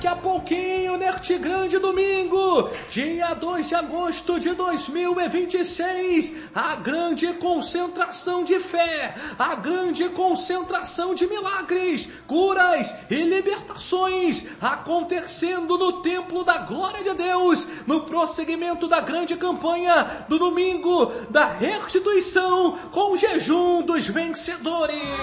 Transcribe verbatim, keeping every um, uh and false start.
Daqui a pouquinho, neste grande domingo, dia dois de agosto de dois mil e vinte e seis, a grande concentração de fé, a grande concentração de milagres, curas e libertações acontecendo no Templo da Glória de Deus, no prosseguimento da grande campanha do domingo da restituição com o jejum dos vencedores.